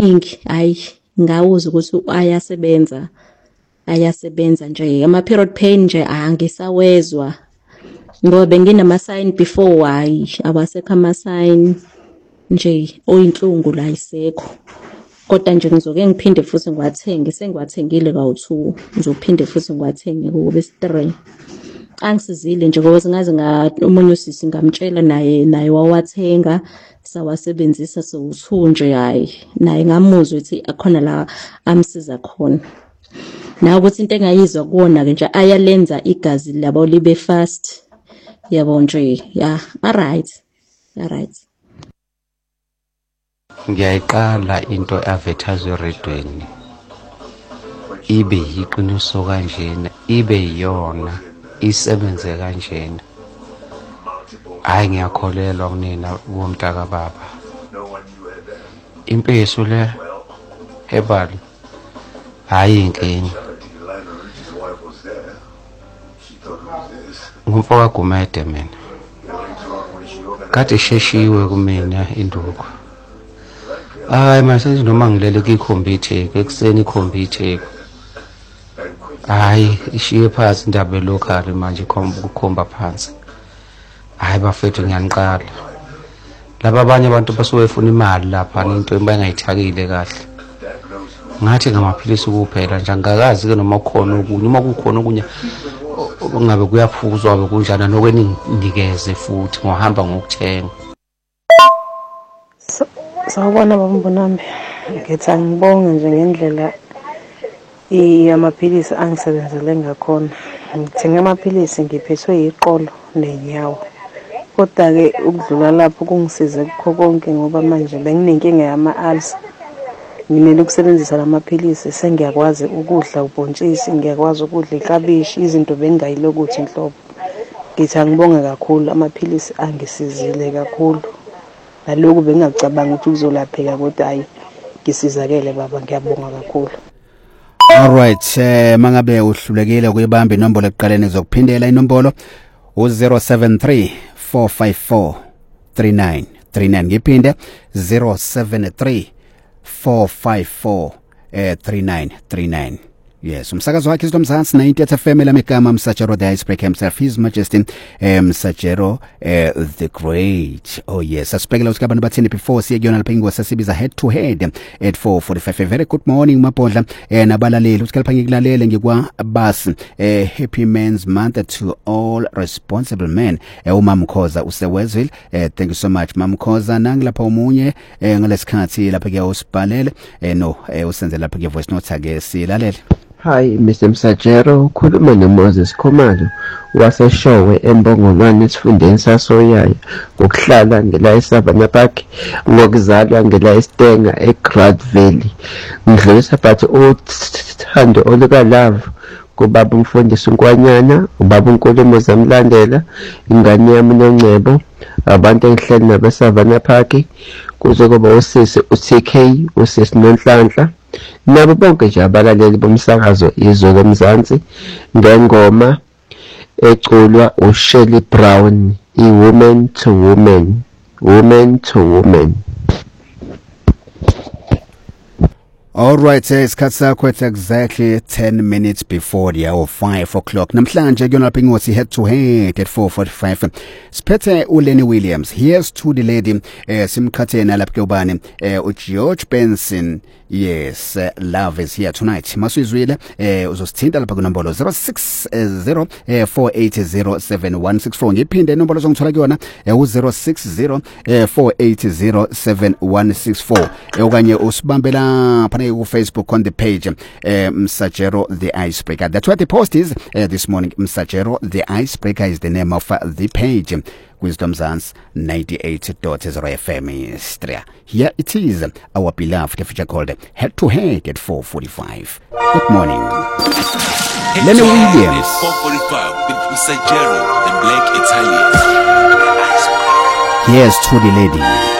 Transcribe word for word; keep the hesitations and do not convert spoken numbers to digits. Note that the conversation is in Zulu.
amaningi hayi ngawuza ukuthi ayasebenza ayasebenza nje ama period pain nje angisawezwa ngoba benginama sign before hayi awasekho ama sign nje oyinhlungu la isekho kodwa nje ngizoke ngiphinde futhi ngiwathenge sengiwathengile kawu-two ngizophinde futhi ngiwathenge kube three angisizile nje ngoba singaze nga umunye usisi ngamtshela naye naye wawathenga sawasebenzisa sowu-two nje hayi naye ngamuzwa ukuthi akhona la amsiza khona na ukuthi into engayizwa kuona ke nje ayalenza igazi labo libe fast yabo nje yeah alright alright. Ngiyayiqala into advertise eredweni ibe yiqiniso kanjena ibe yiyona isebenze kanjena hayi ngiyakholelwa kunina womntaka baba impeso le herbal hayi inkinga ngumfoka Gumede mina kade sheshiwe kumina induku hayi mase noma ngilele kuyikhompyutha ekuseni ikhompyutha hayi ishiye phansi indaba local manje ukukhomba phansi hayi bafethu ngiyaniqala laba abanye abantu basuke befuna imali lapha into bengayithakile kahle ngathi ngamaphilisi kuphela nje angakazi ke noma khona okunye uma kukhona okunye ngabe kuyaphuzwa babe kunjana nokwenikeze futhi ngohamba ngokuthenga. Sawubona babumbonami ngithi angibonge nje ngendlela amaphilisi angisebenzele ngakhona ngithenga amaphilisi ngiphethwe yiqolo nenyawo kodwa ke ukudlula lapho kungisize kukho konke ngoba manje benginenkinga yama-ulcer ngimele ukusebenzisa lamaphilisi sengiyakwazi ukudla ubhontshisi ngiyakwazi ukudla iklabishi izinto bengayilokuthi inhlobo ngithi angibonge kakhulu amaphilisi angisizile kakhulu naloku bengacabanga ukuthi kuzolapheka kodwa hayi ngisizakele baba ngiyabonga kakhulu. All right eh mangabe uhlulekile ukuyibamba inombolo ekuqaleni zokuphindela inombolo u zero seven three four five four three nine three nine ngiphinde zero seven three four five four three nine three nine. Yes, umsakazo wakhe izomzansi ninety F M lamegama Msajero the Icebreaker himself, His Majesty um, Msajero uh, the Great. Oh yes, asibhekela ukuthi abantu bathini before siye kuyona lapha ingosi sibiza head to head at four forty-five. A very good morning mabhodla eh nabalaleli ukuthi lapha ngikulalele ngikwa bus eh happy men's month to all responsible men. Eh uMam Khoza useWesville. Eh thank you so much Mam Khoza. Nangilapha umunye eh ngalesikhathi lapha ke usibhalele eh no eh usenze lapha ke voice note ake silalele. Hi Mister Msajero, ukhuluma noMoses Khomalo waseshowe eMbongolwane esifundeni saSoyaya ngokuhlala ngela eSavannah Park ngokuzalwa ngela eStenga eGrad Valley. Ngidlulisa but uthando oluka love kubaba umfundisi uNkwanyana, ubaba uNkulumo zamlandela, ingane yami noNcebo, abantu engihleli nabo eSavannah Park, kuzokuba usisi uT K, usisi noNhlanhla nabo bonke nje abalaleli bomsakazo izolo eMzansi ngengoma eculwa uShelly Brown iWoman to Woman, Woman to Woman. All right, isikhathi sakho it's exactly ten minutes before the hour five o'clock. Namhlanje kuyona lapha ingosi head to head at four forty-five. Siphethe uLenny Williams. Here's to the lady eh simkhathena lapha kubani eh uGeorge Benson. Yes, uh, love is here tonight. Masizwile eh uzosithinta lapha kunombolo zero six zero four eight zero seven one six four. Ngiphinde inombolo zongithola kuyona eh u zero six zero four eight zero seven one six four. Okanye usibambela phana ku Facebook on the page uh, Msajero the Icebreaker. That's what the post is uh, this morning. Msajero the Icebreaker is the name of uh, the page. Wisdom Zans ninety-eight point zero F M Istria. Here it is, our beloved feature called Head to Head at four forty-five. Good morning. Lenny Williams. four forty-five with Msajero, the Black Italian. Here's to the lady.